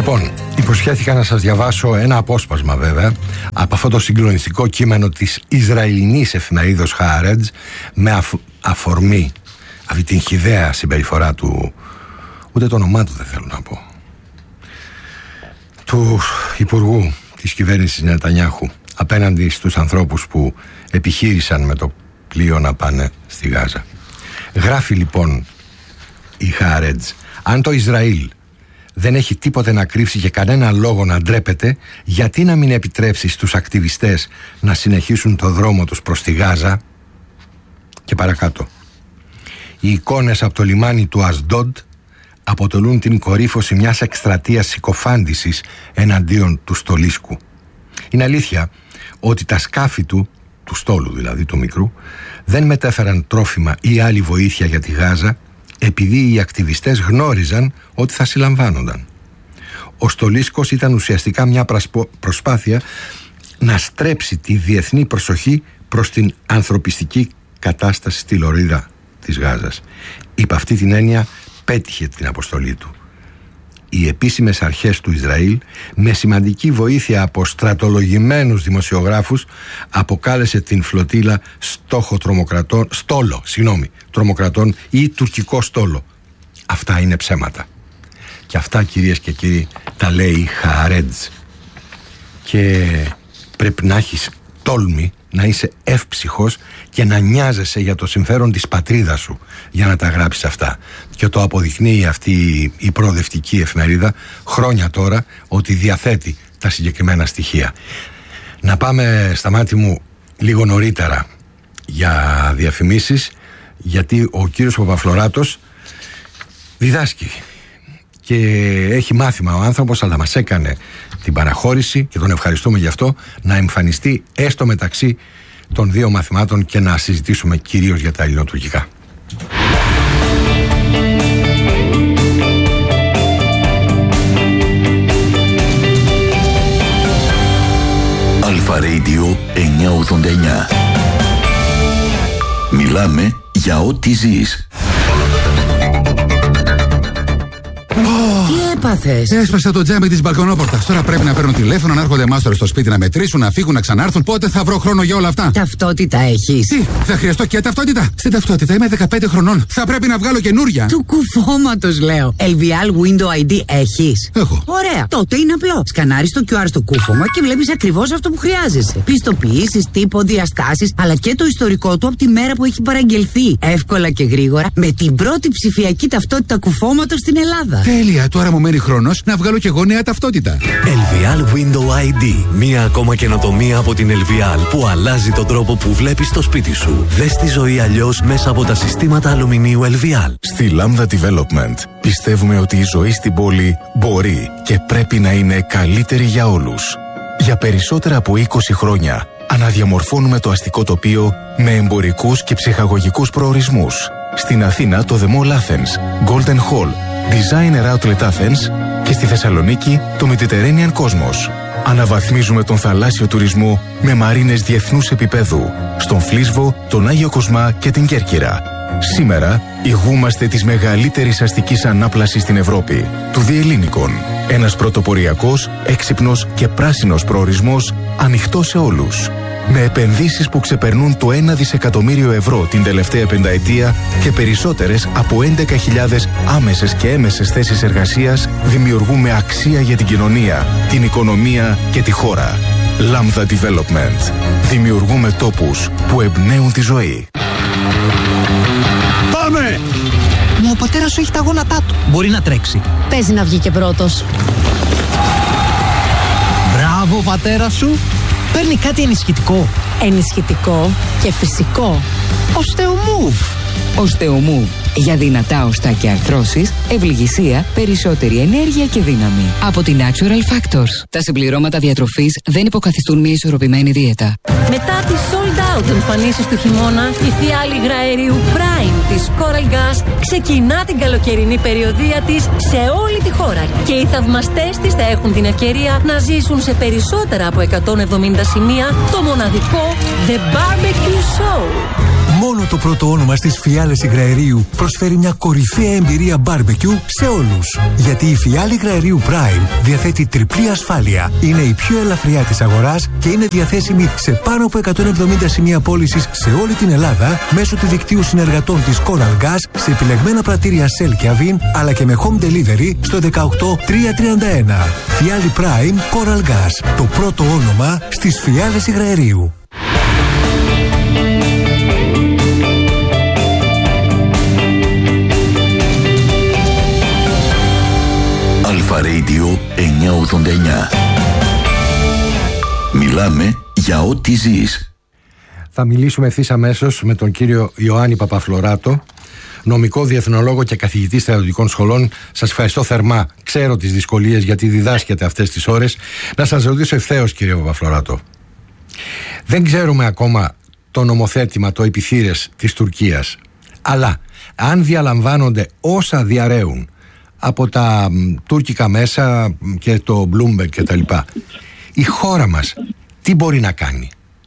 Λοιπόν, υποσχέθηκα να σας διαβάσω ένα απόσπασμα βέβαια από αυτό το συγκλονιστικό κείμενο της Ισραηλινής εφημερίδος Haaretz με αφορμή αυτή την χυδαία συμπεριφορά του, ούτε το όνομά του δεν θέλω να πω, του υπουργού της κυβέρνησης Νετανιάχου απέναντι στους ανθρώπους που επιχείρησαν με το πλοίο να πάνε στη Γάζα. Γράφει λοιπόν η Haaretz: αν το Ισραήλ δεν έχει τίποτε να κρύψει και κανένα λόγο να ντρέπεται, γιατί να μην επιτρέψει στους ακτιβιστές να συνεχίσουν το δρόμο τους προς τη Γάζα? Και παρακάτω. Οι εικόνες από το λιμάνι του Ασντόντ αποτελούν την κορύφωση μιας εκστρατείας συκοφάντησης εναντίον του στολίσκου. Είναι αλήθεια ότι τα σκάφη του στόλου δηλαδή του μικρού, δεν μετέφεραν τρόφιμα ή άλλη βοήθεια για τη Γάζα, επειδή οι ακτιβιστές γνώριζαν ότι θα συλλαμβάνονταν. Ο στολίσκος ήταν ουσιαστικά μια προσπάθεια να στρέψει τη διεθνή προσοχή προς την ανθρωπιστική κατάσταση στη λωρίδα της Γάζας. Υπ' αυτή την έννοια πέτυχε την αποστολή του. Οι επίσημες αρχές του Ισραήλ, με σημαντική βοήθεια από στρατολογημένους δημοσιογράφους, αποκάλεσε την φλωτίλα τρομοκρατών ή τουρκικό στόλο. Αυτά είναι ψέματα. Και αυτά, κυρίες και κύριοι, τα λέει η Haaretz. Και πρέπει να έχεις τόλμη, να είσαι εύψυχος και να νοιάζεσαι για το συμφέρον της πατρίδας σου για να τα γράψεις αυτά. Και το αποδεικνύει αυτή η προοδευτική εφημερίδα χρόνια τώρα, ότι διαθέτει τα συγκεκριμένα στοιχεία. Να πάμε, στα μάτι μου, λίγο νωρίτερα για διαφημίσεις, γιατί ο κύριος Παπαφλωράτος διδάσκει και έχει μάθημα ο άνθρωπος, αλλά μας έκανε την παραχώρηση και τον ευχαριστούμε γι' αυτό, να εμφανιστεί έστω μεταξύ των δύο μαθημάτων και να συζητήσουμε κυρίως για τα ελληνοτουρκικά. Αλφα Radio 989. Μιλάμε για ό,τι ζεις. Τι έπαθες? Έσπασα το τζάμι της μπαλκονόπορτας. Τώρα πρέπει να παίρνουν τηλέφωνο, να έρχονται μάστορες στο σπίτι να μετρήσουν, να φύγουν, να ξανάρθουν. Πότε θα βρω χρόνο για όλα αυτά? Ταυτότητα έχεις? Τι, θα χρειαστώ και ταυτότητα? Στην ταυτότητα είμαι 15 χρονών. Θα πρέπει να βγάλω καινούρια. Του κουφώματος λέω. LVL Window ID έχεις? Έχω. Ωραία. Τότε είναι απλό. Σκανάρεις το QR στο κούφωμα και βλέπεις ακριβώς αυτό που χρειάζεσαι. Πιστοποιήσεις, τύπο, διαστάσεις, αλλά και το ιστορικό του από τη μέρα που έχει παραγγελθεί. Εύκολα και γρήγορα, με την πρώτη ψηφιακή ταυτότητα κουφώματος στην Ελλάδα. Τέλεια, τώρα μου μένει χρόνος να βγάλω και εγώ νέα ταυτότητα. LVL Window ID. Μία ακόμα καινοτομία από την LVL που αλλάζει τον τρόπο που βλέπεις το σπίτι σου. Δες τη ζωή αλλιώς μέσα από τα συστήματα αλουμινίου LVL. Στη Lambda Development πιστεύουμε ότι η ζωή στην πόλη μπορεί και πρέπει να είναι καλύτερη για όλους. Για περισσότερα από 20 χρόνια αναδιαμορφώνουμε το αστικό τοπίο με εμπορικούς και ψυχαγωγικούς προορισμούς. Στην Αθήνα το The Mall Athens, Golden Hall, Designer Outlet Athens και στη Θεσσαλονίκη το Mediterranean Cosmos. Αναβαθμίζουμε τον θαλάσσιο τουρισμό με μαρίνες διεθνούς επίπεδου στον Φλίσβο, τον Άγιο Κοσμά και την Κέρκυρα. Σήμερα ηγούμαστε της μεγαλύτερης αστικής ανάπλασης στην Ευρώπη, του Διελλήνικων. Ένας πρωτοποριακός, έξυπνος και πράσινος προορισμός ανοιχτός σε όλους. Με επενδύσεις που ξεπερνούν το 1 δισεκατομμύριο ευρώ την τελευταία πενταετία και περισσότερες από 11.000 άμεσες και έμεσες θέσεις εργασίας, δημιουργούμε αξία για την κοινωνία, την οικονομία και τη χώρα. Lambda Development. Δημιουργούμε τόπους που εμπνέουν τη ζωή. Πάμε! Μα ο πατέρας σου έχει τα γόνατά του. Μπορεί να τρέξει. Παίζει να βγει και πρώτος. Μπράβο, πατέρα σου. Παίρνει κάτι ενισχυτικό. Ενισχυτικό και φυσικό. Osteomove. Osteomove. Για δυνατά οστά και αρθρώσεις, ευληγησία, περισσότερη ενέργεια και δύναμη. Από τη Natural Factors. Τα συμπληρώματα διατροφής δεν υποκαθιστούν μια ισορροπημένη δίαιτα. Μετά τις sold out εμφανίσεις του χειμώνα, η θεία υγρά αερίου Prime της Coral Gas ξεκινά την καλοκαιρινή περιοδεία της σε όλη τη χώρα. Και οι θαυμαστές της θα έχουν την ευκαιρία να ζήσουν σε περισσότερα από 170 σημεία το μοναδικό The Barbecue Show. Μόνο το πρώτο όνομα στις Φιάλες Υγραερίου προσφέρει μια κορυφαία εμπειρία barbecue σε όλους. Γιατί η Φιάλη Υγραερίου Prime διαθέτει τριπλή ασφάλεια. Είναι η πιο ελαφριά της αγοράς και είναι διαθέσιμη σε πάνω από 170 σημεία πώλησης σε όλη την Ελλάδα μέσω του δικτύου συνεργατών της Coral Gas σε επιλεγμένα πρατήρια Shell και Avin, αλλά και με home delivery στο 18331. Φιάλη Prime Coral Gas. Το πρώτο όνομα στις Φιάλες Υγραερίου. Αλφα Radio 989. Μιλάμε για ό,τι ζεις. Θα μιλήσουμε ευθύς αμέσως με τον κύριο Ιωάννη Παπαφλωράτο, νομικό διεθνολόγο και καθηγητή στρατιωτικών σχολών. Σας ευχαριστώ θερμά. Ξέρω τις δυσκολίες γιατί διδάσκεται αυτές τις ώρες. Να σας ρωτήσω ευθέως, κύριε Παπαφλωράτο. Δεν ξέρουμε ακόμα το νομοθέτημα, το επιθύρες της Τουρκίας. Αλλά αν διαλαμβάνονται όσα διαρρέουν από τα τουρκικά μέσα και το Bloomberg και τα λοιπά, η χώρα μας τι μπορεί να κάνει?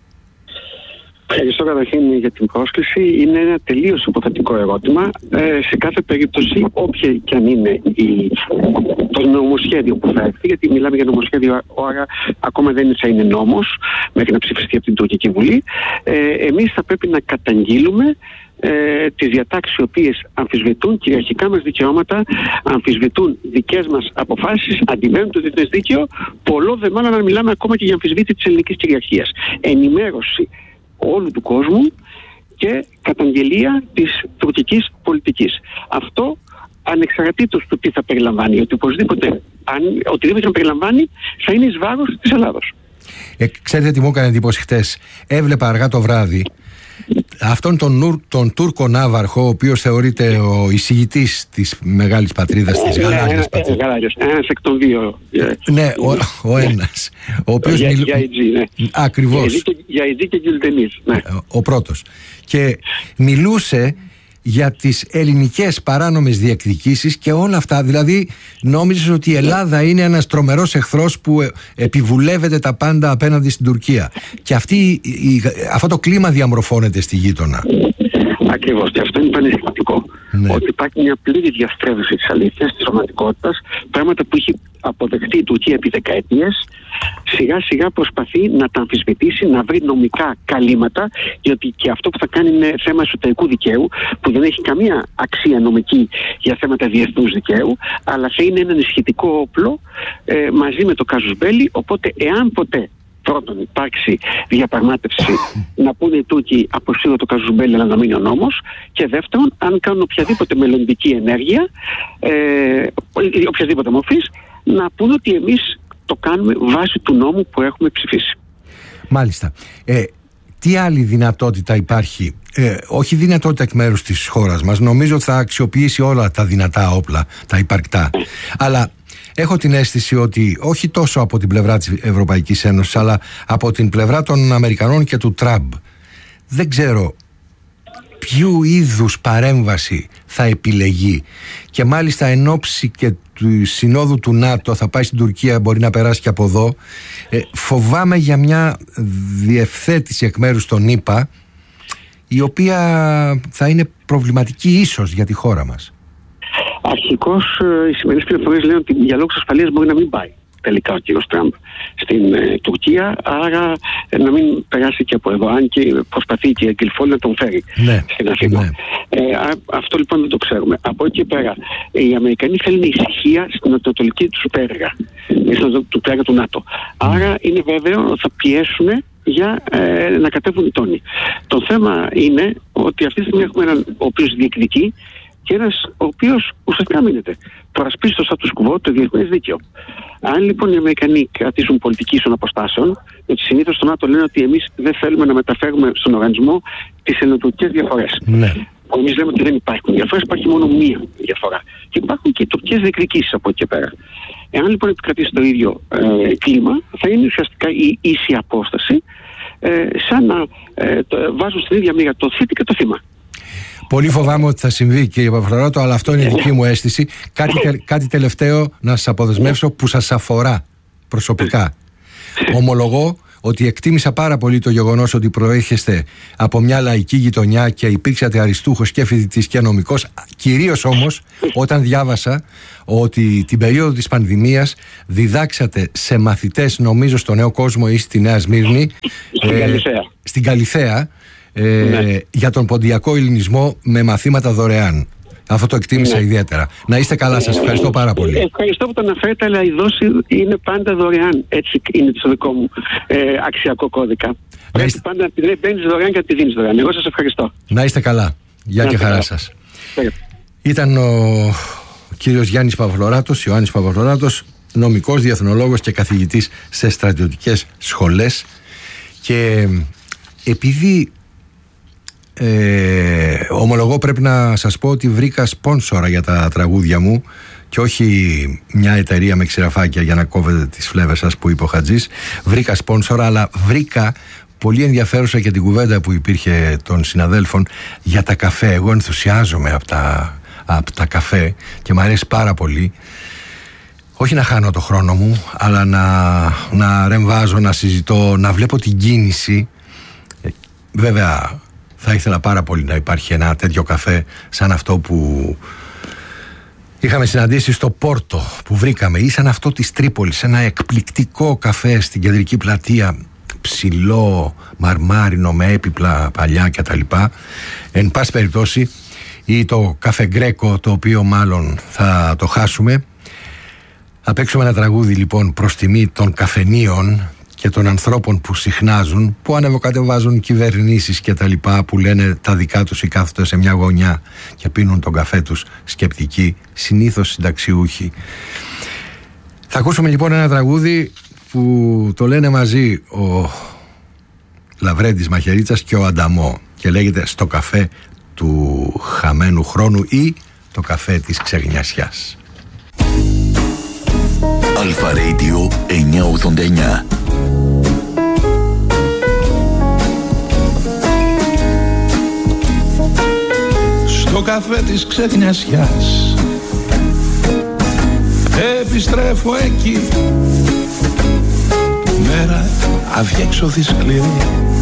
Ευχαριστώ καταρχήν για την πρόσκληση. Είναι ένα τελείως υποθετικό ερώτημα. Σε κάθε περίπτωση, όποια και αν είναι το νομοσχέδιο που θα έρθει, γιατί μιλάμε για νομοσχέδιο, άρα ακόμα δεν θα είναι νόμος μέχρι να ψηφιστεί από την Τουρκική Βουλή, εμείς θα πρέπει να καταγγείλουμε τις διατάξεις οι οποίες αμφισβητούν κυριαρχικά μας δικαιώματα, αμφισβητούν δικές μας αποφάσεις, αντιβαίνουν το διεθνές δίκαιο, πολλό δε μάλλον να μιλάμε ακόμα και για αμφισβήτηση της ελληνικής κυριαρχίας. Ενημέρωση όλου του κόσμου και καταγγελία της τουρκικής πολιτικής. Αυτό ανεξαρτήτως του τι θα περιλαμβάνει, ότι οτιδήποτε να περιλαμβάνει θα είναι εις βάρος της Ελλάδος. Ξέρετε τι μου έκανε εντύπωση χτες? Έβλεπα αργά το βράδυ αυτόν τον Τούρκο ναύαρχο, ο οποίος θεωρείται ο εισηγητής της μεγάλης πατρίδας, της γαλάζιας πατρίδας. Ένας εκ των δύο. Ναι, ο ένας. Ο οποίος για IG, ναι. Ακριβώς. Για IG και Γκυλτενής, ναι. Ο πρώτος. Και μιλούσε για τις ελληνικές παράνομες διεκδικήσεις και όλα αυτά. Δηλαδή νόμιζες ότι η Ελλάδα είναι ένας τρομερός εχθρός που επιβουλεύεται τα πάντα απέναντι στην Τουρκία. Και αυτό το κλίμα διαμορφώνεται στη γείτονα. Ακριβώς, και αυτό είναι πανεσχετικό. Ναι. Ότι υπάρχει μια πλήρη διαστρέβλωση της αλήθειας, της πραγματικότητας, πράγματα που έχει αποδεχτεί η Τουρκία επί δεκαετίες, σιγά σιγά προσπαθεί να τα αμφισβητήσει, να βρει νομικά καλύματα, γιατί και αυτό που θα κάνει είναι θέμα εσωτερικού δικαίου, που δεν έχει καμία αξία νομική για θέματα διεθνούς δικαίου, αλλά θα είναι ένα ενισχυτικό όπλο μαζί με το casus belli. Οπότε, εάν ποτέ πρώτον υπάρξει διαπραγμάτευση να πούνε οι Τούρκοι αποσύρω το casus belli αλλά να μείνει ο νόμος, και δεύτερον, αν κάνουν οποιαδήποτε μελλοντική ενέργεια οποιαδήποτε μορφής, να πούνε ότι εμείς το κάνουμε βάσει του νόμου που έχουμε ψηφίσει. Μάλιστα. Τι άλλη δυνατότητα υπάρχει? Όχι δυνατότητα εκ μέρους της χώρας μας. Νομίζω ότι θα αξιοποιήσει όλα τα δυνατά όπλα, τα υπαρκτά. Αλλά έχω την αίσθηση ότι όχι τόσο από την πλευρά της Ευρωπαϊκής Ένωσης, αλλά από την πλευρά των Αμερικανών και του Τραμπ, δεν ξέρω ποιου είδους παρέμβαση θα επιλεγεί. Και μάλιστα εν ώψη και του συνόδου του ΝΑΤΟ, θα πάει στην Τουρκία, μπορεί να περάσει και από εδώ. Φοβάμαι για μια διευθέτηση εκ μέρους των ΗΠΑ, η οποία θα είναι προβληματική ίσως για τη χώρα μας. Αρχικώς οι σημερινές πληροφορίες λένε ότι για λόγους ασφαλείας μπορεί να μην πάει τελικά ο κύριος Τραμπ στην Τουρκία, άρα να μην περάσει και από εδώ, αν και προσπαθεί και η Γκυλφόλη να τον φέρει στην Αθήνα. Ναι. Αυτό λοιπόν δεν το ξέρουμε. Από εκεί πέρα, οι Αμερικανοί θέλουν ησυχία στην ανατολική του πέργα, του πέργα του ΝΑΤΟ. Άρα είναι βέβαιο ότι θα πιέσουν για να κατέβουν οι τόνοι. Το θέμα είναι ότι αυτή τη στιγμή έχουμε έναν ο οποίος διεκδικεί και ένας ο οποίος ουσιαστικά μείνεται. Προασπίζει το status quo, το διεθνές δίκαιο. Αν λοιπόν οι Αμερικανοί κρατήσουν πολιτική ίσων αποστάσεων, γιατί συνήθως στο ΝΑΤΟ λένε ότι εμείς δεν θέλουμε να μεταφέρουμε στον οργανισμό τις ελληνοτουρκικές διαφορές. Ναι. Εμείς λέμε ότι δεν υπάρχουν διαφορές, υπάρχει μόνο μία διαφορά. Και υπάρχουν και οι τουρκικές διεκδικήσεις από εκεί και πέρα. Εάν λοιπόν επικρατήσει το ίδιο κλίμα, θα είναι ουσιαστικά η ίση απόσταση, σαν να βάζουν στην ίδια μοίρα το θήτη και το θύμα. Πολύ φοβάμαι ότι θα συμβεί, κύριε Παπαφλωράτο, αλλά αυτό είναι η δική μου αίσθηση. Κάτι τελευταίο να σας αποδεσμεύσω που σας αφορά προσωπικά. Ομολογώ ότι εκτίμησα πάρα πολύ το γεγονός ότι προέρχεστε από μια λαϊκή γειτονιά και υπήρξατε αριστούχος και φοιτητής και νομικός. Κυρίως όμως όταν διάβασα ότι την περίοδο της πανδημίας διδάξατε σε μαθητές, νομίζω στο Νέο Κόσμο ή στη Νέα Σμύρνη, στην Καλιθέα, για τον ποντιακό ελληνισμό με μαθήματα δωρεάν. Αυτό το εκτίμησα ιδιαίτερα. Να είστε καλά, σας ευχαριστώ πάρα πολύ. Ευχαριστώ που το αναφέρετε, αλλά η δόση είναι πάντα δωρεάν. Έτσι είναι το δικό μου αξιακό κώδικα. Πρέπει πάντα να την παίρνεις δωρεάν και να τη δίνεις δωρεάν. Εγώ σας ευχαριστώ. Να είστε καλά. Γεια και χαρά σας. Ήταν ο κύριος Γιάννης Παπαφλωράτος, Ιωάννης Παπαφλωράτος, νομικός, διεθνολόγος και καθηγητής σε στρατιωτικές σχολές. Και επειδή ομολογώ, πρέπει να σας πω ότι βρήκα σπόνσορα για τα τραγούδια μου και όχι μια εταιρεία με ξηραφάκια για να κόβετε τις φλέβες σας που είπε ο Χατζής. Βρήκα σπόνσορα, αλλά βρήκα πολύ ενδιαφέρουσα και την κουβέντα που υπήρχε των συναδέλφων για τα καφέ. Εγώ ενθουσιάζομαι από τα καφέ και μου αρέσει πάρα πολύ. Όχι να χάνω το χρόνο μου, αλλά να ρεμβάζω, να συζητώ, να βλέπω την κίνηση. Βέβαια θα ήθελα πάρα πολύ να υπάρχει ένα τέτοιο καφέ σαν αυτό που είχαμε συναντήσει στο Πόρτο, που βρήκαμε, ή σαν αυτό της Τρίπολης, ένα εκπληκτικό καφέ στην κεντρική πλατεία, ψηλό, μαρμάρινο, με έπιπλα παλιά κτλ. Εν πάση περιπτώσει, ή το καφέ Γκρέκο, το οποίο μάλλον θα το χάσουμε. Θα παίξουμε ένα τραγούδι λοιπόν προς τιμή των καφενείων και των ανθρώπων που συχνάζουν, που ανεβοκατεβάζουν κυβερνήσεις και τα λοιπά, που λένε τα δικά τους ή κάθονται σε μια γωνιά και πίνουν τον καφέ τους σκεπτικοί, συνήθως συνταξιούχοι. Θα ακούσουμε λοιπόν ένα τραγούδι που το λένε μαζί ο Λαβρέντης Μαχαιρίτσας και ο Ανταμό και λέγεται «Στο καφέ του χαμένου χρόνου» ή «Το καφέ της ξεγνιασιάς». Αλφα Radio 989. Στο καφέ της ξεγνιασιάς επιστρέφω εκεί, μέρα αδιέξοδη σκληρή.